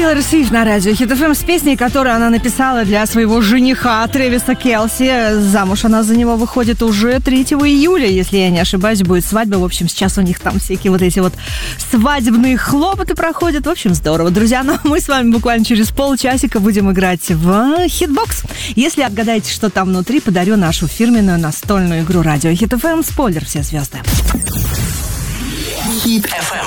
Тейлор Свифт на радио Хит ФМ с песней, которую она написала для своего жениха Трэвиса Келси. Замуж она за него выходит уже 3 июля, если я не ошибаюсь, будет свадьба. В общем, сейчас у них там всякие вот эти вот свадебные хлопоты проходят. В общем, здорово. Друзья, ну мы с вами буквально через полчасика будем играть в Хитбокс. Если отгадаете, что там внутри, подарю нашу фирменную настольную игру радио Хит ФМ. Спойлер, все звезды. Хит ФМ.